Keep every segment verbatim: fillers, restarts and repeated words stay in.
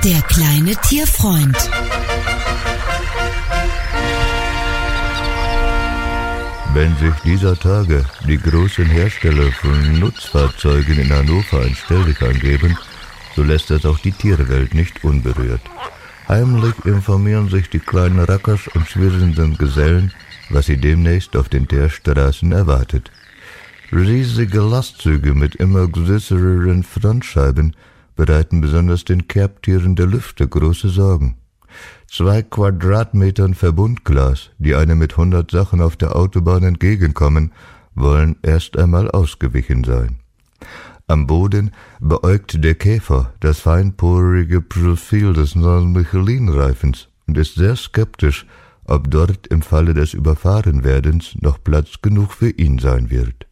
Der kleine Tierfreund. Wenn sich dieser Tage die großen Hersteller von Nutzfahrzeugen in Hannover ein Stelldichein geben, so lässt das auch die Tierwelt nicht unberührt. Heimlich informieren sich die kleinen Rackers und schwirrenden Gesellen, was sie demnächst auf den Teerstraßen erwartet. Riesige Lastzüge mit immer größeren Frontscheiben bereiten besonders den Kerbtieren der Lüfte große Sorgen. Zwei Quadratmetern Verbundglas, die einem mit hundert Sachen auf der Autobahn entgegenkommen, wollen erst einmal ausgewichen sein. Am Boden beäugt der Käfer das feinporige Profil des neuen Michelin-Reifens und ist sehr skeptisch, ob dort im Falle des Überfahrenwerdens noch Platz genug für ihn sein wird.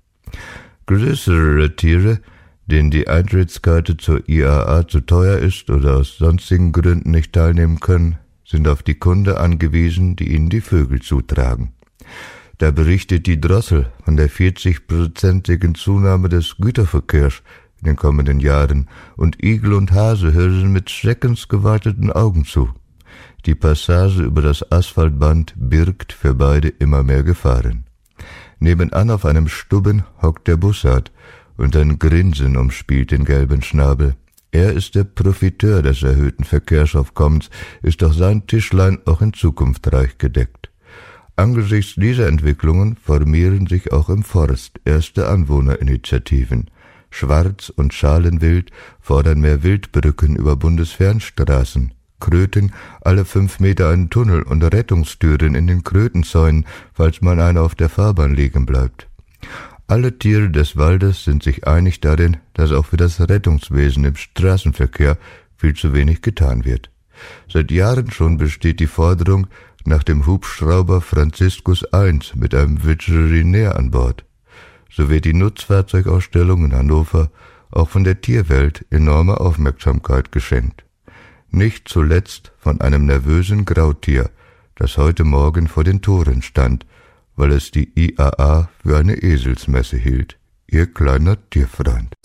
Größere Tiere, denen die Eintrittskarte zur I A A zu teuer ist oder aus sonstigen Gründen nicht teilnehmen können, sind auf die Kunde angewiesen, die ihnen die Vögel zutragen. Da berichtet die Drossel von der vierzigprozentigen Zunahme des Güterverkehrs in den kommenden Jahren und Igel und Hase hören mit schreckensgeweiteten Augen zu. Die Passage über das Asphaltband birgt für beide immer mehr Gefahren. Nebenan auf einem Stubben hockt der Bussard und ein Grinsen umspielt den gelben Schnabel. Er ist der Profiteur des erhöhten Verkehrsaufkommens, ist doch sein Tischlein auch in Zukunft reich gedeckt. Angesichts dieser Entwicklungen formieren sich auch im Forst erste Anwohnerinitiativen. Schwarz- und Schalenwild fordern mehr Wildbrücken über Bundesfernstraßen. Kröten alle fünf Meter einen Tunnel und Rettungstüren in den Krötenzäunen, falls mal einer auf der Fahrbahn liegen bleibt. Alle Tiere des Waldes sind sich einig darin, dass auch für das Rettungswesen im Straßenverkehr viel zu wenig getan wird. Seit Jahren schon besteht die Forderung nach dem Hubschrauber Franziskus eins mit einem Veterinär an Bord. So wird die Nutzfahrzeugausstellung in Hannover auch von der Tierwelt enorme Aufmerksamkeit geschenkt. Nicht zuletzt von einem nervösen Grautier, das heute Morgen vor den Toren stand, weil es die I A A für eine Eselsmesse hielt. Ihr kleiner Tierfreund.